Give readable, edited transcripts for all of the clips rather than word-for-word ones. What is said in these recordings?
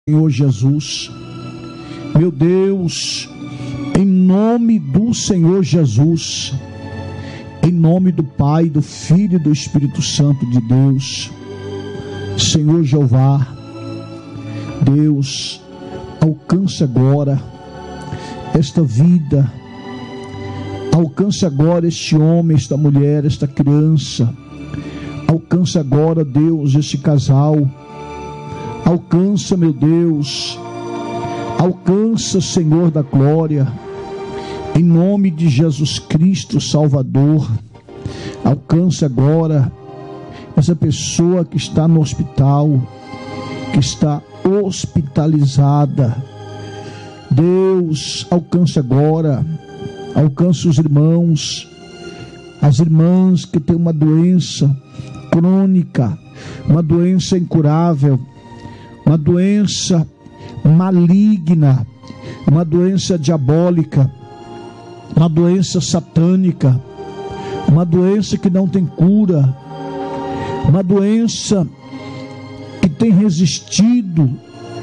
Senhor Jesus, meu Deus, em nome do Senhor Jesus, em nome do Pai, do Filho e do Espírito Santo de Deus, Senhor Jeová, Deus, alcança agora esta vida, alcança agora este homem, esta mulher, esta criança, alcança agora, Deus, este casal, alcança, meu Deus, alcança, Senhor da glória, em nome de Jesus Cristo Salvador, alcança agora essa pessoa que está no hospital, que está hospitalizada. Deus, alcança agora, alcança os irmãos, as irmãs que têm uma doença crônica, uma doença incurável, uma doença maligna, uma doença diabólica, uma doença satânica, uma doença que não tem cura, uma doença que tem resistido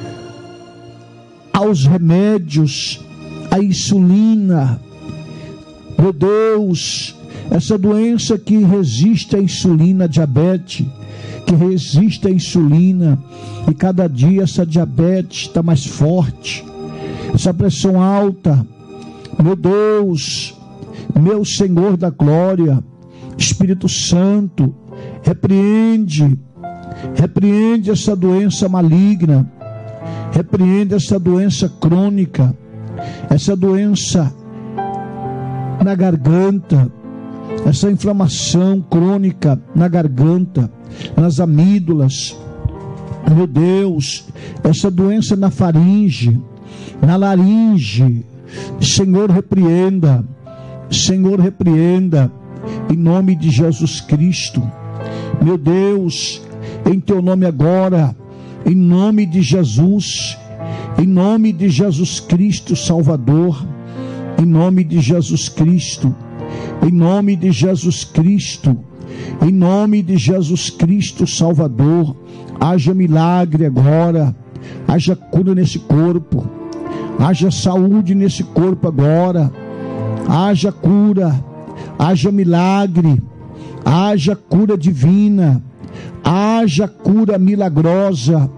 aos remédios, à insulina. Meu Deus, essa doença que resiste à insulina, diabetes, que resiste à insulina, e cada dia essa diabetes está mais forte, essa pressão alta. Meu Deus, meu Senhor da glória, Espírito Santo, repreende essa doença maligna, repreende essa doença crônica, essa doença na garganta, essa inflamação crônica na garganta, nas amígdalas. Meu Deus, essa doença na faringe, na laringe, Senhor, repreenda, em nome de Jesus Cristo. Meu Deus, em teu nome agora, em nome de Jesus Cristo Salvador, em nome de Jesus Cristo, em nome de Jesus Cristo, em nome de Jesus Cristo Salvador, haja milagre agora, haja cura nesse corpo, haja saúde nesse corpo agora, haja cura, haja milagre, haja cura divina, haja cura milagrosa,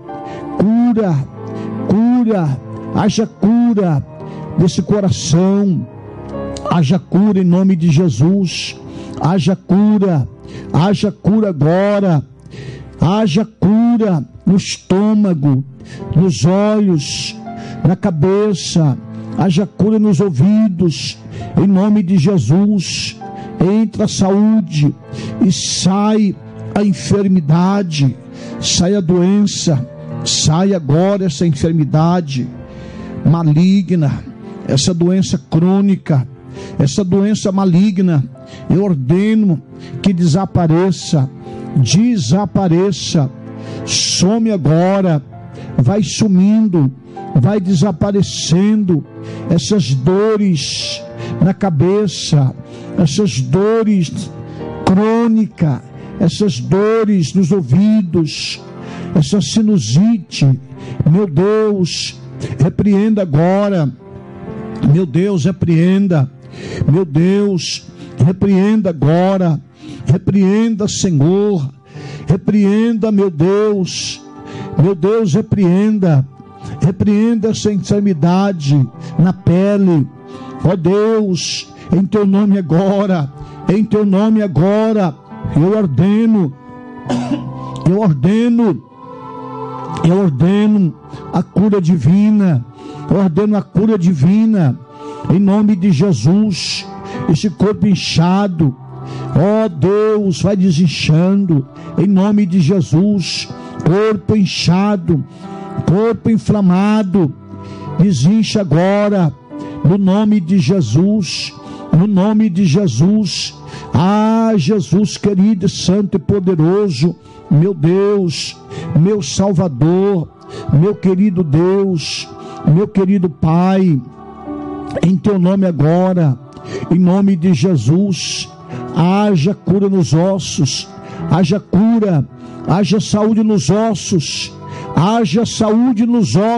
haja cura desse coração, haja cura em nome de Jesus, haja cura agora, haja cura no estômago, nos olhos, na cabeça, haja cura nos ouvidos, em nome de Jesus. Entra a saúde e sai a enfermidade, sai a doença, sai agora essa enfermidade maligna, essa doença crônica, essa doença maligna. Eu ordeno que desapareça, some agora, vai sumindo, vai desaparecendo essas dores na cabeça, essas dores crônicas, essas dores nos ouvidos, essa sinusite. Meu Deus, repreenda agora, meu Deus, repreenda, meu Deus, repreenda agora, repreenda, Senhor, repreenda, meu Deus, repreenda essa enfermidade na pele, ó Deus, em teu nome agora, eu ordeno a cura divina, em nome de Jesus. Esse corpo inchado, ó Deus, vai desinchando, em nome de Jesus. Corpo inchado, corpo inflamado, desincha agora, no nome de Jesus, Ah, Jesus querido, santo e poderoso, meu Deus, meu Salvador, meu querido Deus, meu querido Pai, em teu nome agora, em nome de Jesus, haja cura nos ossos, haja cura, haja saúde nos ossos, haja saúde nos ossos.